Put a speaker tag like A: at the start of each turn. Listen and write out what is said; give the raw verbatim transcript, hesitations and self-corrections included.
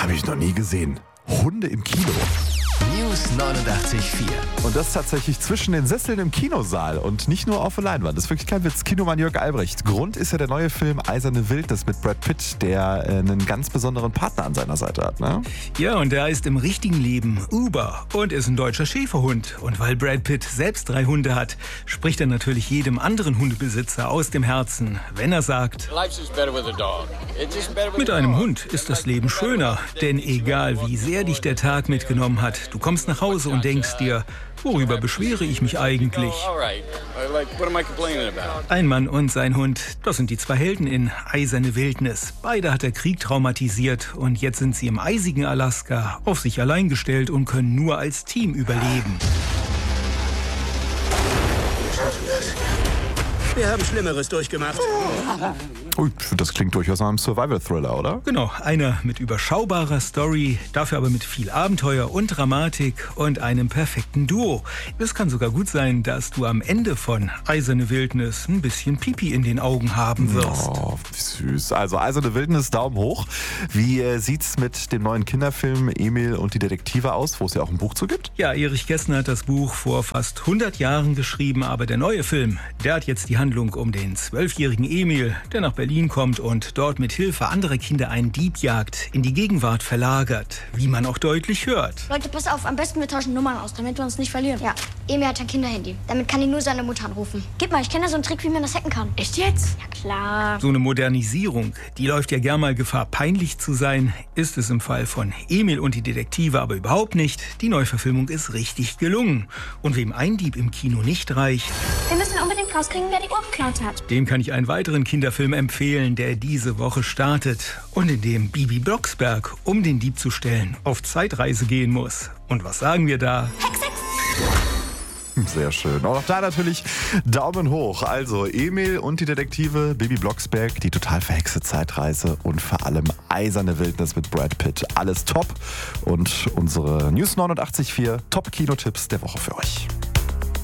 A: Habe ich noch nie gesehen. Hunde im Kino.
B: News neunundachtzig Komma vier.
A: Und das tatsächlich zwischen den Sesseln im Kinosaal und nicht nur auf der Leinwand. Das ist wirklich kein Witz. Kinomann Jörg Albrecht. Grund ist ja der neue Film Eiserne Wildnis mit Brad Pitt, der äh, einen ganz besonderen Partner an seiner Seite hat, ne?
C: Ja, und der heißt im richtigen Leben Uber und ist ein deutscher Schäferhund. Und weil Brad Pitt selbst drei Hunde hat, spricht er natürlich jedem anderen Hundebesitzer aus dem Herzen, wenn er sagt: Mit einem Hund ist das Leben schöner, denn egal wie sehr dich der Tag mitgenommen hat, du kommst nach Hause und denkst dir, worüber beschwere ich mich eigentlich? Ein Mann und sein Hund, das sind die zwei Helden in Eiserne Wildnis. Beide hat der Krieg traumatisiert und jetzt sind sie im eisigen Alaska auf sich allein gestellt und können nur als Team überleben.
D: Wir haben Schlimmeres durchgemacht.
A: Ui, das klingt durchaus nach einem Survival-Thriller, oder?
C: Genau, einer mit überschaubarer Story, dafür aber mit viel Abenteuer und Dramatik und einem perfekten Duo. Es kann sogar gut sein, dass du am Ende von Eiserne Wildnis ein bisschen Pipi in den Augen haben wirst.
A: Oh, wie süß. Also Eiserne Wildnis, Daumen hoch. Wie äh, sieht's mit dem neuen Kinderfilm Emil und die Detektive aus, wo es ja auch ein Buch zu gibt?
C: Ja, Erich Kästner hat das Buch vor fast hundert Jahren geschrieben, aber der neue Film, der hat jetzt die Handlung um den zwölfjährigen Emil, der nach Berlin kommt und dort mit Hilfe anderer Kinder einen Dieb jagt, in die Gegenwart verlagert, wie man auch deutlich hört.
E: Leute, pass auf, am besten wir tauschen Nummern aus, damit wir uns nicht verlieren. Ja, Emil hat ein Kinderhandy. Damit kann ihn nur seine Mutter anrufen. Gib mal, ich kenne da so einen Trick, wie man das hacken kann.
F: Echt jetzt?
E: Ja, klar.
C: So eine Modernisierung, die läuft ja gern mal Gefahr, peinlich zu sein, ist es im Fall von Emil und die Detektive aber überhaupt nicht. Die Neuverfilmung ist richtig gelungen. Und wem ein Dieb im Kino nicht reicht,
F: Wir müssen unbedingt rauskriegen, wer die Uhr geklaut hat.
C: dem kann ich einen weiteren Kinderfilm empfehlen, der diese Woche startet und in dem Bibi Blocksberg, um den Dieb zu stellen, auf Zeitreise gehen muss. Und was sagen wir da?
A: Sehr schön. Auch da natürlich Daumen hoch. Also Emil und die Detektive, Bibi Blocksberg, die total verhexte Zeitreise und vor allem Eiserne Wildnis mit Brad Pitt. Alles top. Und unsere News neunundachtzig Komma vier Top-Kinotipps der Woche für euch.